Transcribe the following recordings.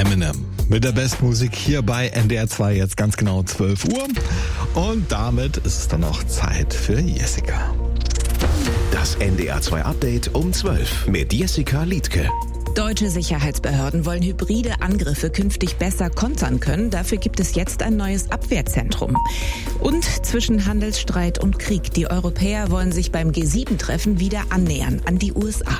Eminem mit der Bestmusik hier bei NDR 2, jetzt ganz genau 12 Uhr. Und damit ist es dann auch Zeit für Jessica. Das NDR 2 Update um 12 mit Jessica Liedtke. Deutsche Sicherheitsbehörden wollen hybride Angriffe künftig besser kontern können. Dafür gibt es jetzt ein neues Abwehrzentrum. Und zwischen Handelsstreit und Krieg. Die Europäer wollen sich beim G7-Treffen wieder annähern an die USA.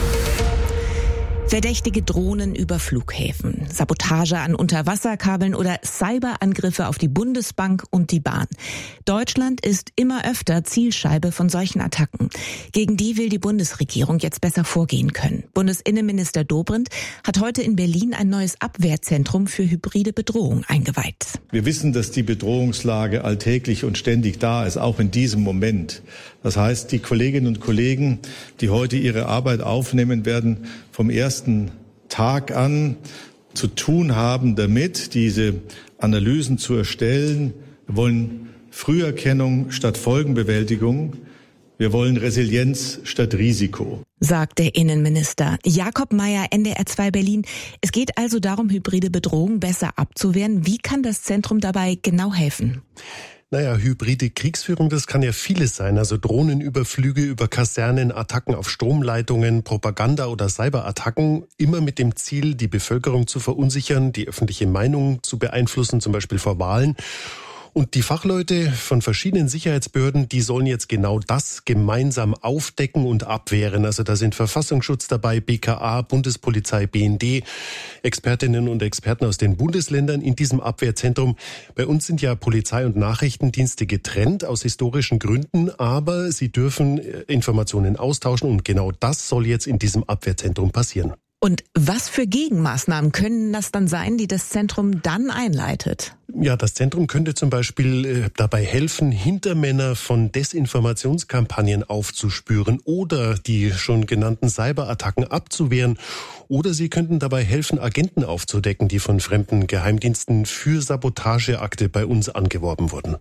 Verdächtige Drohnen über Flughäfen, Sabotage an Unterwasserkabeln oder Cyberangriffe auf die Bundesbank und die Bahn. Deutschland ist immer öfter Zielscheibe von solchen Attacken. Gegen die will die Bundesregierung jetzt besser vorgehen können. Bundesinnenminister Dobrindt hat heute in Berlin ein neues Abwehrzentrum für hybride Bedrohung eingeweiht. Wir wissen, dass die Bedrohungslage alltäglich und ständig da ist, auch in diesem Moment. Das heißt, die Kolleginnen und Kollegen, die heute ihre Arbeit aufnehmen, werden vom ersten Tag an zu tun haben, damit diese Analysen zu erstellen. Wir wollen Früherkennung statt Folgenbewältigung. Wir wollen Resilienz statt Risiko, sagt der Innenminister. Jakob Mayer, NDR 2 Berlin. Es geht also darum, hybride Bedrohungen besser abzuwehren. Wie kann das Zentrum dabei genau helfen? Naja, hybride Kriegsführung, das kann ja vieles sein. Also Drohnenüberflüge über Kasernen, Attacken auf Stromleitungen, Propaganda- oder Cyberattacken. Immer mit dem Ziel, die Bevölkerung zu verunsichern, die öffentliche Meinung zu beeinflussen, zum Beispiel vor Wahlen. Und die Fachleute von verschiedenen Sicherheitsbehörden, die sollen jetzt genau das gemeinsam aufdecken und abwehren. Also da sind Verfassungsschutz dabei, BKA, Bundespolizei, BND, Expertinnen und Experten aus den Bundesländern in diesem Abwehrzentrum. Bei uns sind ja Polizei- und Nachrichtendienste getrennt aus historischen Gründen, aber sie dürfen Informationen austauschen und genau das soll jetzt in diesem Abwehrzentrum passieren. Und was für Gegenmaßnahmen können das dann sein, die das Zentrum dann einleitet? Ja, das Zentrum könnte zum Beispiel dabei helfen, Hintermänner von Desinformationskampagnen aufzuspüren oder die schon genannten Cyberattacken abzuwehren. Oder sie könnten dabei helfen, Agenten aufzudecken, die von fremden Geheimdiensten für Sabotageakte bei uns angeworben wurden.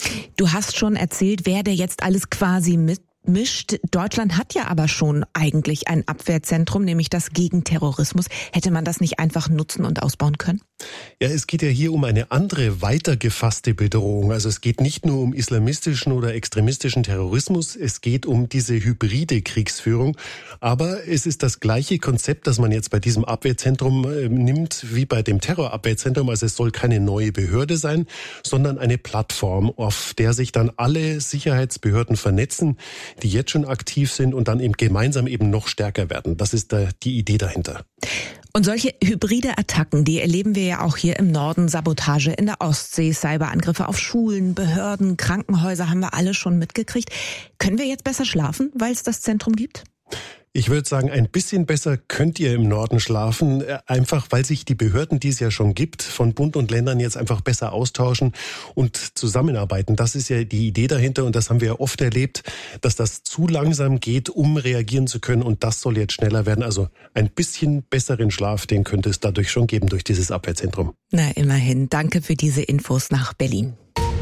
Du hast schon erzählt, wer da jetzt alles quasi mischt. Deutschland hat ja aber schon eigentlich ein Abwehrzentrum, nämlich das gegen Terrorismus. Hätte man das nicht einfach nutzen und ausbauen können? Ja, es geht ja hier um eine andere, weiter gefasste Bedrohung. Also es geht nicht nur um islamistischen oder extremistischen Terrorismus, es geht um diese hybride Kriegsführung. Aber es ist das gleiche Konzept, das man jetzt bei diesem Abwehrzentrum nimmt, wie bei dem Terrorabwehrzentrum. Also es soll keine neue Behörde sein, sondern eine Plattform, auf der sich dann alle Sicherheitsbehörden vernetzen, die jetzt schon aktiv sind und dann eben gemeinsam eben noch stärker werden. Das ist die Idee dahinter. Und solche hybride Attacken, die erleben wir ja auch hier im Norden. Sabotage in der Ostsee, Cyberangriffe auf Schulen, Behörden, Krankenhäuser haben wir alle schon mitgekriegt. Können wir jetzt besser schlafen, weil es das Zentrum gibt? Ich würde sagen, ein bisschen besser könnt ihr im Norden schlafen, einfach weil sich die Behörden, die es ja schon gibt, von Bund und Ländern jetzt einfach besser austauschen und zusammenarbeiten. Das ist ja die Idee dahinter und das haben wir ja oft erlebt, dass das zu langsam geht, um reagieren zu können und das soll jetzt schneller werden. Also ein bisschen besseren Schlaf, den könnte es dadurch schon geben durch dieses Abwehrzentrum. Na, immerhin. Danke für diese Infos nach Berlin.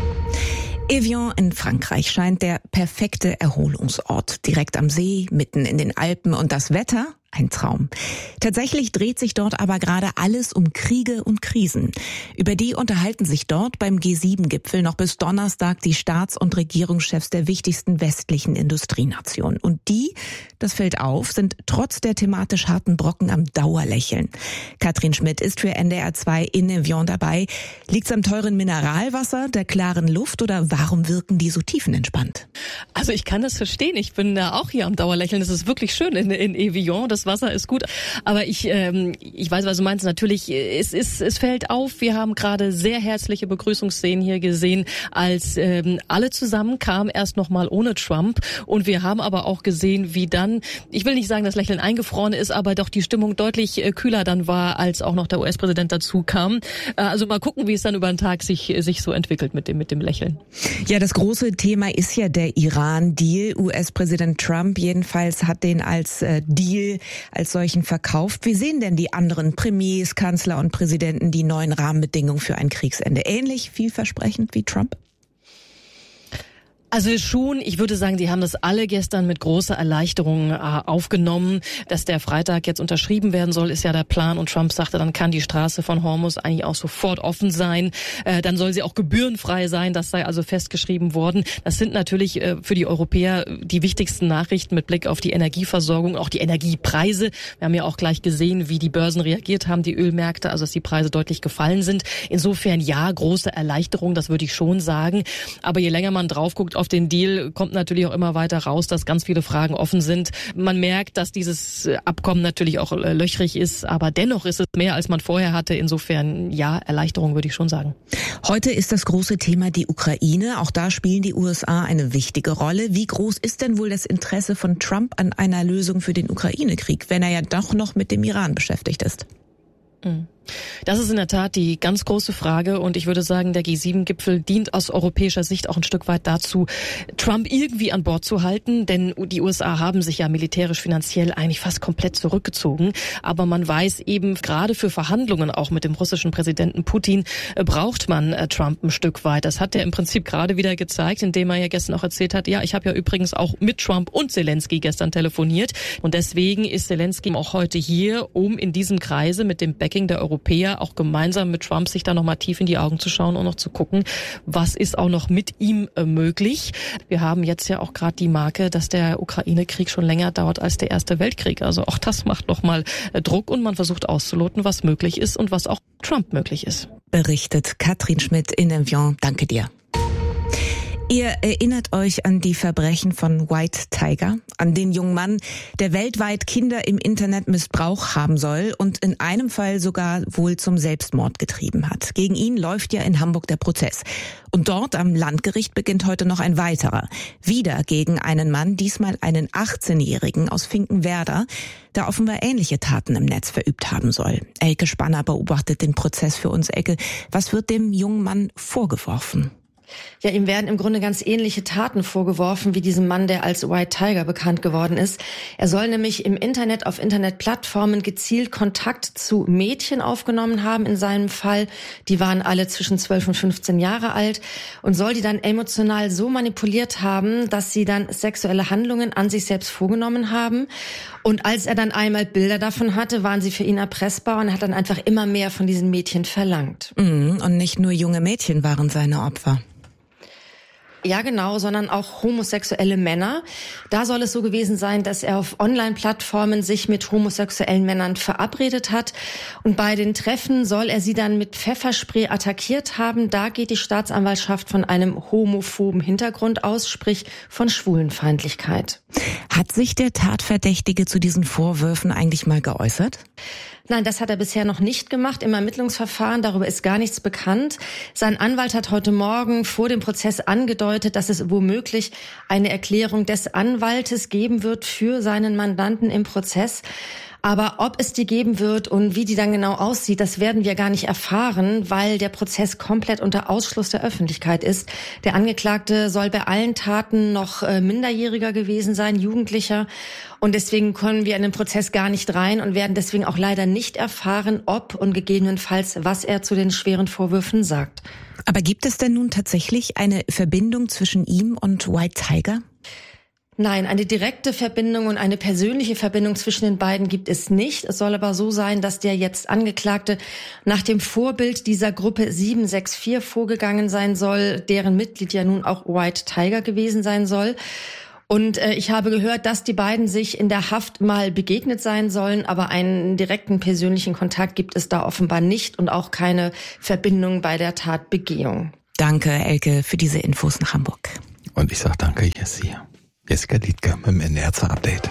Evian in Frankreich scheint der perfekte Erholungsort. Direkt am See, mitten in den Alpen und das Wetter? Ein Traum. Tatsächlich dreht sich dort aber gerade alles um Kriege und Krisen. Über die unterhalten sich dort beim G7-Gipfel noch bis Donnerstag die Staats- und Regierungschefs der wichtigsten westlichen Industrienationen. Und die, das fällt auf, sind trotz der thematisch harten Brocken am Dauerlächeln. Katrin Schmidt ist für NDR 2 in Evian dabei. Liegt's am teuren Mineralwasser, der klaren Luft oder warum wirken die so tiefenentspannt? Also ich kann das verstehen. Ich bin auch hier am Dauerlächeln. Es ist wirklich schön in Evian. Das Wasser ist gut, aber ich weiß, was du meinst. Natürlich, es fällt auf. Wir haben gerade sehr herzliche Begrüßungsszenen hier gesehen, als alle zusammenkamen, erst noch mal ohne Trump. Und wir haben aber auch gesehen, wie dann, ich will nicht sagen, das Lächeln eingefroren ist, aber doch die Stimmung deutlich kühler dann war, als auch noch der US-Präsident dazu kam. Also mal gucken, wie es dann über den Tag sich so entwickelt mit dem Lächeln. Ja, das große Thema ist ja der Iran-Deal. US-Präsident Trump jedenfalls hat den als Deal als solchen verkauft. Wie sehen denn die anderen Premiers, Kanzler und Präsidenten die neuen Rahmenbedingungen für ein Kriegsende? Ähnlich vielversprechend wie Trump? Also schon, ich würde sagen, die haben das alle gestern mit großer Erleichterung aufgenommen. Dass der Freitag jetzt unterschrieben werden soll, ist ja der Plan. Und Trump sagte, dann kann die Straße von Hormuz eigentlich auch sofort offen sein. Dann soll sie auch gebührenfrei sein. Das sei also festgeschrieben worden. Das sind natürlich für die Europäer die wichtigsten Nachrichten mit Blick auf die Energieversorgung, auch die Energiepreise. Wir haben ja auch gleich gesehen, wie die Börsen reagiert haben, die Ölmärkte, also dass die Preise deutlich gefallen sind. Insofern ja, große Erleichterung, das würde ich schon sagen. Aber je länger man drauf guckt auf den Deal, kommt natürlich auch immer weiter raus, dass ganz viele Fragen offen sind. Man merkt, dass dieses Abkommen natürlich auch löchrig ist, aber dennoch ist es mehr, als man vorher hatte. Insofern ja, Erleichterung würde ich schon sagen. Heute ist das große Thema die Ukraine. Auch da spielen die USA eine wichtige Rolle. Wie groß ist denn wohl das Interesse von Trump an einer Lösung für den Ukraine-Krieg, wenn er ja doch noch mit dem Iran beschäftigt ist? Das ist in der Tat die ganz große Frage und ich würde sagen, der G7-Gipfel dient aus europäischer Sicht auch ein Stück weit dazu, Trump irgendwie an Bord zu halten, denn die USA haben sich ja militärisch, finanziell eigentlich fast komplett zurückgezogen, aber man weiß eben, gerade für Verhandlungen auch mit dem russischen Präsidenten Putin braucht man Trump ein Stück weit. Das hat er im Prinzip gerade wieder gezeigt, indem er ja gestern auch erzählt hat, ja, ich habe ja übrigens auch mit Trump und Zelensky gestern telefoniert und deswegen ist Zelensky auch heute hier, um in diesem Kreise mit dem Backing der Europäer auch gemeinsam mit Trump sich da nochmal tief in die Augen zu schauen und noch zu gucken, was ist auch noch mit ihm möglich. Wir haben jetzt ja auch gerade die Marke, dass der Ukraine-Krieg schon länger dauert als der Erste Weltkrieg. Also auch das macht nochmal Druck und man versucht auszuloten, was möglich ist und was auch Trump möglich ist. Berichtet Katrin Schmidt in Evian. Danke dir. Ihr erinnert euch an die Verbrechen von White Tiger, an den jungen Mann, der weltweit Kinder im Internet missbraucht haben soll und in einem Fall sogar wohl zum Selbstmord getrieben hat. Gegen ihn läuft ja in Hamburg der Prozess. Und dort am Landgericht beginnt heute noch ein weiterer. Wieder gegen einen Mann, diesmal einen 18-Jährigen aus Finkenwerder, der offenbar ähnliche Taten im Netz verübt haben soll. Elke Spanner beobachtet den Prozess für uns. Elke, was wird dem jungen Mann vorgeworfen? Ja, ihm werden im Grunde ganz ähnliche Taten vorgeworfen wie diesem Mann, der als White Tiger bekannt geworden ist. Er soll nämlich im Internet, auf Internetplattformen gezielt Kontakt zu Mädchen aufgenommen haben in seinem Fall. Die waren alle zwischen 12 und 15 Jahre alt und soll die dann emotional so manipuliert haben, dass sie dann sexuelle Handlungen an sich selbst vorgenommen haben. Und als er dann einmal Bilder davon hatte, waren sie für ihn erpressbar und er hat dann einfach immer mehr von diesen Mädchen verlangt. Und nicht nur junge Mädchen waren seine Opfer. Ja, genau, sondern auch homosexuelle Männer. Da soll es so gewesen sein, dass er auf Online-Plattformen sich mit homosexuellen Männern verabredet hat. Und bei den Treffen soll er sie dann mit Pfefferspray attackiert haben. Da geht die Staatsanwaltschaft von einem homophoben Hintergrund aus, sprich von Schwulenfeindlichkeit. Hat sich der Tatverdächtige zu diesen Vorwürfen eigentlich mal geäußert? Nein, das hat er bisher noch nicht gemacht im Ermittlungsverfahren. Darüber ist gar nichts bekannt. Sein Anwalt hat heute Morgen vor dem Prozess angedeutet, dass es womöglich eine Erklärung des Anwaltes geben wird für seinen Mandanten im Prozess. Aber ob es die geben wird und wie die dann genau aussieht, das werden wir gar nicht erfahren, weil der Prozess komplett unter Ausschluss der Öffentlichkeit ist. Der Angeklagte soll bei allen Taten noch minderjähriger gewesen sein, Jugendlicher. Und deswegen können wir in den Prozess gar nicht rein und werden deswegen auch leider nicht erfahren, ob und gegebenenfalls, was er zu den schweren Vorwürfen sagt. Aber gibt es denn nun tatsächlich eine Verbindung zwischen ihm und White Tiger? Nein, eine direkte Verbindung und eine persönliche Verbindung zwischen den beiden gibt es nicht. Es soll aber so sein, dass der jetzt Angeklagte nach dem Vorbild dieser Gruppe 764 vorgegangen sein soll, deren Mitglied ja nun auch White Tiger gewesen sein soll. Und ich habe gehört, dass die beiden sich in der Haft mal begegnet sein sollen, aber einen direkten persönlichen Kontakt gibt es da offenbar nicht und auch keine Verbindung bei der Tatbegehung. Danke, Elke, für diese Infos nach Hamburg. Und ich sage danke, Jessie. Jessica Liedke mit dem NDR 2 Update.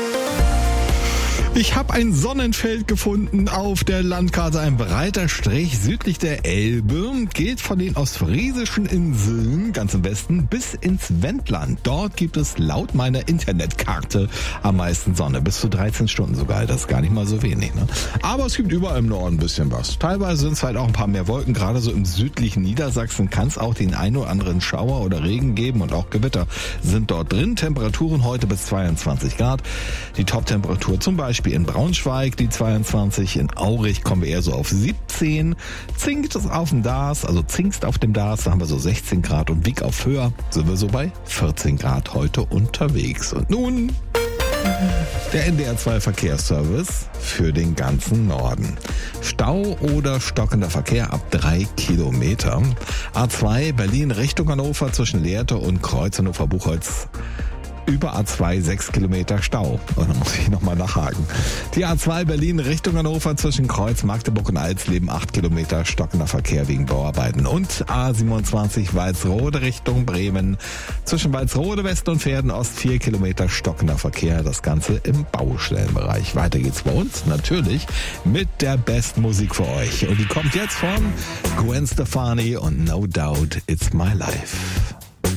Ich habe ein Sonnenfeld gefunden auf der Landkarte. Ein breiter Strich südlich der Elbe geht von den ostfriesischen Inseln ganz im Westen bis ins Wendland. Dort gibt es laut meiner Internetkarte am meisten Sonne. Bis zu 13 Stunden sogar. Das ist gar nicht mal so wenig, ne? Aber es gibt überall im Norden ein bisschen was. Teilweise sind es halt auch ein paar mehr Wolken. Gerade so im südlichen Niedersachsen kann es auch den ein oder anderen Schauer oder Regen geben und auch Gewitter sind dort drin. Temperaturen heute bis 22 Grad. Die Top-Temperatur zum Beispiel Beispiel in Braunschweig die 22, in Aurich kommen wir eher so auf 17, Zingst auf dem Darß, da haben wir so 16 Grad und Wieg auf Höher sind wir so bei 14 Grad heute unterwegs. Und nun der NDR 2 Verkehrsservice für den ganzen Norden. Stau oder stockender Verkehr ab 3 Kilometer. A2 Berlin Richtung Hannover zwischen Lehrte und Kreuz Hannover-Buchholz. Über A2 6 Kilometer Stau. Und dann muss ich nochmal nachhaken. Die A2 Berlin Richtung Hannover zwischen Kreuz, Magdeburg und Alsleben 8 Kilometer stockender Verkehr wegen Bauarbeiten. Und A27 Walsrode Richtung Bremen zwischen Walsrode West und Pferden Ost 4 Kilometer stockender Verkehr. Das Ganze im Baustellenbereich. Weiter geht's bei uns natürlich mit der besten Musik für euch. Und die kommt jetzt von Gwen Stefani und No Doubt It's My Life.